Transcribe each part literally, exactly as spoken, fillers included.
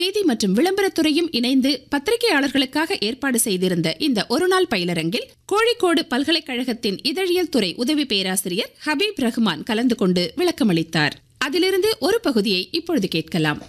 செய்தி மற்றும் விளம்பரத்துறையும் இணைந்து பத்திரிகையாளர்களுக்காக ஏற்பாடு செய்திருந்த இந்த ஒருநாள் பயிலரங்கில் கோழிக்கோடு பல்கலைக்கழகத்தின் இதழியல் துறை உதவி பேராசிரியர் ஹபீப் ரஹ்மான் கலந்து கொண்டு விளக்கமளித்தார். அதிலிருந்து ஒரு பகுதியை இப்பொழுது கேட்கலாம்.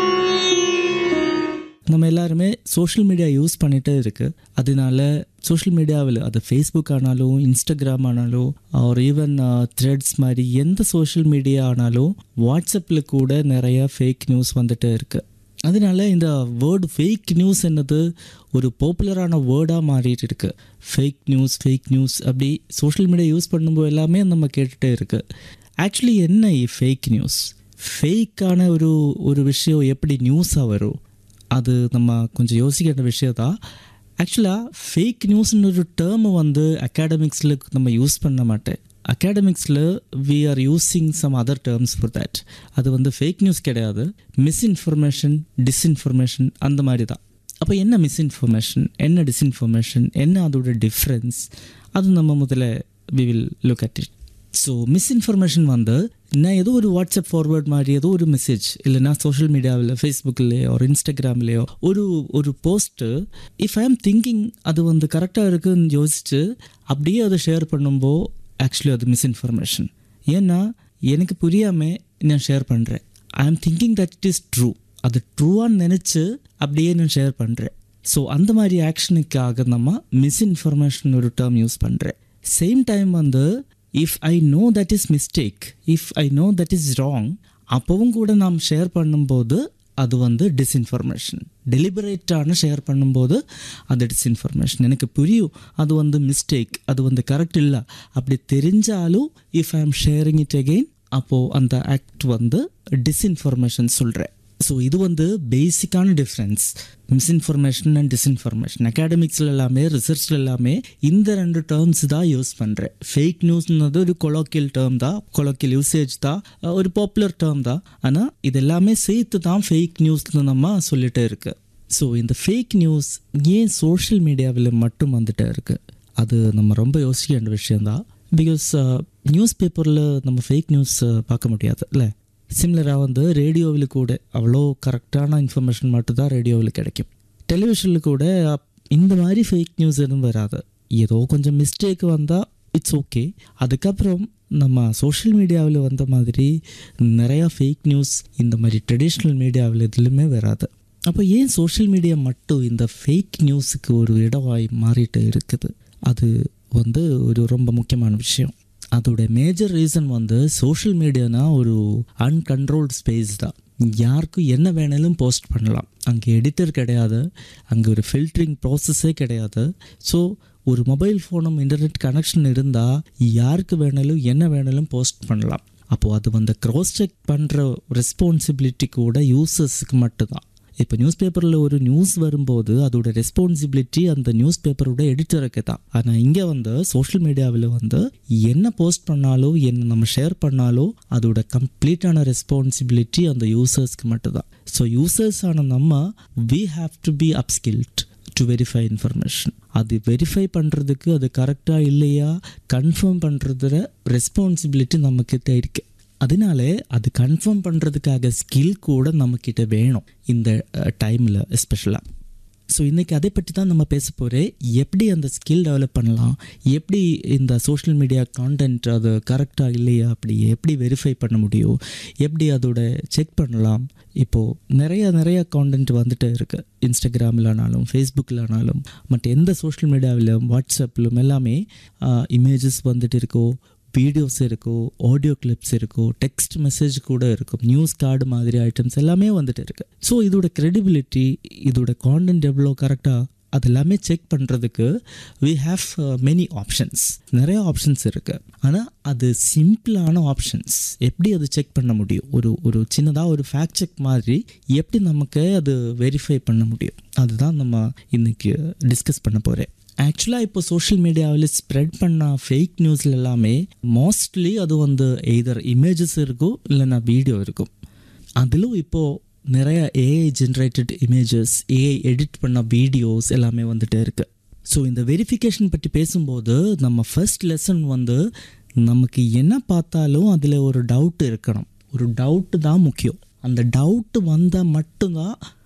நம்ம எல்லாருமே சோஷியல் மீடியா யூஸ் பண்ணிகிட்டே இருக்குது. அதனால சோஷியல் மீடியாவில் அது ஃபேஸ்புக் ஆனாலும் இன்ஸ்டாகிராம் ஆனாலும் ஒரு ஈவன் த்ரெட்ஸ் மாதிரி எந்த சோஷியல் மீடியா ஆனாலும் வாட்ஸ்அப்பில் கூட நிறையா ஃபேக் நியூஸ் வந்துகிட்டே இருக்குது. அதனால இந்த வேர்டு ஃபேக் நியூஸ் என்னது ஒரு பாப்புலரான வேர்டாக மாறிட்டு இருக்கு. ஃபேக் நியூஸ் ஃபேக் நியூஸ் அப்படி சோஷியல் மீடியா யூஸ் பண்ணும்போது எல்லாமே நம்ம கேட்டுகிட்டே இருக்குது. ஆக்சுவலி என்ன ஃபேக் நியூஸ்? ஃபேக்கான ஒரு ஒரு விஷயம் எப்படி நியூஸாக வரும்? அது நம்ம கொஞ்சம் யோசிக்கிற விஷயம் தான். ஆக்சுவலாக ஃபேக் நியூஸ்னு ஒரு டேர்மை வந்து அகாடமிக்ஸில் நம்ம யூஸ் பண்ண மாட்டேன். அகாடமிக்ஸில் we are using some other terms for that. அது வந்து ஃபேக் நியூஸ் கிடையாது, மிஸ்இன்ஃபர்மேஷன், டிஸ்இன்ஃபர்மேஷன் அந்த மாதிரி தான். அப்போ என்ன மிஸ்இன்ஃபர்மேஷன், என்ன டிஸ்இன்ஃபர்மேஷன், என்ன அதோட டிஃப்ரென்ஸ், அது நம்ம முதல்ல we will look at it. So misinformation வந்து நான் ஏதோ ஒரு வாட்ஸ்அப் ஃபார்வர்ட் மாதிரி ஏதோ ஒரு மெசேஜ் இல்லைனா சோஷியல் மீடியாவில் ஃபேஸ்புக்லேயோ ஒரு இன்ஸ்டாகிராம்லேயோ ஒரு ஒரு போஸ்ட்டு இஃப் ஐ ஆம் திங்கிங் அது வந்து கரெக்டாக இருக்குதுன்னு யோசிச்சு அப்படியே அதை ஷேர் பண்ணும்போது ஆக்சுவலி அது மிஸ்இன்ஃபர்மேஷன். ஏன்னா எனக்கு புரியாமல் நான் ஷேர் பண்ணுறேன். ஐ ஆம் thinking that it is true, அது ட்ரூவான்னு நினச்சி அப்படியே நான் ஷேர் பண்ணுறேன். ஸோ அந்த மாதிரி ஆக்ஷனுக்காக நம்ம மிஸ்இன்ஃபர்மேஷன் ஒரு டேர்ம் யூஸ் பண்ணுறேன். சேம் டைம் வந்து if I know that is mistake, if I know that is wrong, அப்போவும் கூட நாம் ஷேர் பண்ணும்போது அது வந்து டிஸ்இன்ஃபர்மேஷன். டெலிபரேட்டான ஷேர் பண்ணும்போது அது டிஸ்இன்ஃபர்மேஷன். எனக்கு புரியும் அது வந்து மிஸ்டேக், அது வந்து கரெக்ட் இல்லை, அப்படி தெரிஞ்சாலும் இஃப் ஐ ஆம் ஷேரிங் இட் அகெயின் அப்போது அந்த ஆக்ட் வந்து டிஸ்இன்ஃபர்மேஷன் சொல்கிறேன். ஸோ இது வந்து பேசிக்கான டிஃப்ரென்ஸ், மிஸ்இன்ஃபர்மேஷன் அண்ட் டிஸ்இன்ஃபர்மேஷன். அகாடமிக்ஸில் எல்லாமே ரிசர்ச்சில் எல்லாமே இந்த ரெண்டு டேர்ம்ஸ் தான் யூஸ் பண்ணுறேன். ஃபேக் நியூஸ்ன்றது ஒரு கொலோக்கியல் டேர்ம் தான், கொலோக்கியல் யூசேஜ் தான், ஒரு பாப்புலர் டேர்ம் தான். ஆனால் இது எல்லாமே சேர்த்து தான் ஃபேக் நியூஸ்னு நம்ம சொல்லிகிட்டே இருக்கு. ஸோ இந்த ஃபேக் நியூஸ் ஏன் சோஷியல் மீடியாவில் மட்டும் வந்துட்டே இருக்குது? அது நம்ம ரொம்ப யோசிக்க வேண்டிய விஷயந்தான். பிகாஸ் நியூஸ் பேப்பரில் நம்ம ஃபேக் நியூஸ் பார்க்க முடியாது இல்லை. சிமிலராக வந்து ரேடியோவில் கூட அவ்வளோ கரெக்டான இன்ஃபர்மேஷன் மட்டும்தான் ரேடியோவில் கிடைக்கும். டெலிவிஷனில் கூட இந்த மாதிரி ஃபேக் நியூஸ் எதுவும் வராது. ஏதோ கொஞ்சம் மிஸ்டேக் வந்தால் இட்ஸ் ஓகே. அதுக்கப்புறம் நம்ம சோஷியல் மீடியாவில் வந்த மாதிரி நிறையா ஃபேக் நியூஸ் இந்த மாதிரி ட்ரெடிஷ்னல் மீடியாவில் எதுலையுமே வராது. அப்போ ஏன் சோஷியல் மீடியா மட்டும் இந்த ஃபேக் நியூஸுக்கு ஒரு இடவாய் மாறிட்டு இருக்குது? அது வந்து ஒரு ரொம்ப முக்கியமான விஷயம். அதோட மேஜர் ரீசன் வந்து சோஷியல் மீடியானா ஒரு அன்கண்ட்ரோல்டு ஸ்பேஸ் தான். யாருக்கும் என்ன வேணாலும் போஸ்ட் பண்ணலாம். அங்கே எடிட்டர் கிடையாது, அங்கே ஒரு ஃபில்டரிங் ப்ராசஸே கிடையாது. ஸோ ஒரு மொபைல் ஃபோனும் இன்டர்நெட் கனெக்ஷன் இருந்தால் யாருக்கு வேணாலும் என்ன வேணாலும் போஸ்ட் பண்ணலாம். அப்போது அது வந்து க்ராஸ் செக் பண்ணுற ரெஸ்பான்சிபிலிட்டி கூட யூசர்ஸுக்கு மட்டும்தான். இப்போ நியூஸ் பேப்பரில் ஒரு நியூஸ் வரும்போது அதோட ரெஸ்பான்சிபிலிட்டி அந்த நியூஸ் பேப்பரோட எடிட்டருக்கு தான். ஆனால் இங்கே வந்து சோஷியல் மீடியாவில் வந்து என்ன போஸ்ட் பண்ணாலும் என்ன நம்ம ஷேர் பண்ணாலும் அதோட கம்ப்ளீட்டான ரெஸ்பான்சிபிலிட்டி அந்த யூசர்ஸ்க்கு மட்டும்தான். ஸோ யூசர்ஸ் ஆன நம்ம we have to be அப்ஸ்கில்ட் to verify information. அது வெரிஃபை பண்ணுறதுக்கு அது கரெக்டாக இல்லையா கன்ஃபார்ம் பண்ணுறதுல ரெஸ்பான்சிபிலிட்டி நம்மக்கிட்ட இருக்குது. அதனாலே அது கன்ஃபார்ம் பண்ணுறதுக்காக ஸ்கில் கூட நம்மக்கிட்ட வேணும் இந்த டைமில் எஸ்பெஷலாக. ஸோ இன்றைக்கி அதை பற்றி தான் நம்ம பேச போகிறேன். எப்படி அந்த ஸ்கில் டெவலப் பண்ணலாம், எப்படி இந்த சோஷியல் மீடியா கான்டென்ட் அது கரெக்டாக இல்லையா அப்படி எப்படி வெரிஃபை பண்ண முடியும், எப்படி அதோட செக் பண்ணலாம். இப்போது நிறையா நிறையா கான்டென்ட் வந்துட்டு இருக்குது. இன்ஸ்டாகிராமில்னாலும் ஃபேஸ்புக்கில்னாலும் மற்ற எந்த சோஷியல் மீடியாவிலும் வாட்ஸ்அப்பிலும் எல்லாமே இமேஜஸ் வந்துட்டு இருக்கோ, வீடியோஸ் இருக்கும், ஆடியோ கிளிப்ஸ் இருக்கும், டெக்ஸ்ட் மெசேஜ் கூட இருக்கும், நியூஸ் கார்டு மாதிரி ஐட்டம்ஸ் எல்லாமே வந்துட்டு இருக்குது. ஸோ இதோட க்ரெடிபிலிட்டி, இதோட கான்டென்ட் எவ்வளோ கரெக்டாக அது எல்லாமே செக் பண்ணுறதுக்கு வி ஹாவ் மெனி ஆப்ஷன்ஸ், நிறைய ஆப்ஷன்ஸ் இருக்குது. ஆனால் அது சிம்பிளான ஆப்ஷன்ஸ். எப்படி அது செக் பண்ண முடியும், ஒரு ஒரு சின்னதாக ஒரு ஃபேக்ட் செக் மாதிரி எப்படி நமக்கு அது வெரிஃபை பண்ண முடியும், அதுதான் நம்ம இன்றைக்கி டிஸ்கஸ் பண்ண போகிறேன். ஆக்சுவலாக இப்போ சோஷியல் மீடியாவில் ஸ்ப்ரெட் பண்ண ஃபேக் நியூஸில் எல்லாமே மோஸ்ட்லி அது வந்து எய்தர் இமேஜஸ் இருக்கும் இல்லைன்னா வீடியோ இருக்கும். அதிலும் இப்போது நிறைய AI generated images, AI edit பண்ண வீடியோஸ் எல்லாமே வந்துகிட்டே இருக்குது. ஸோ இந்த வெரிஃபிகேஷன் பற்றி பேசும்போது நம்ம ஃபர்ஸ்ட் லெசன் வந்து நமக்கு என்ன பார்த்தாலும் அதில் ஒரு டவுட் இருக்கணும். ஒரு டவுட்டு தான் முக்கியம். அந்த டவுட்டு வந்தால் மட்டும்தான்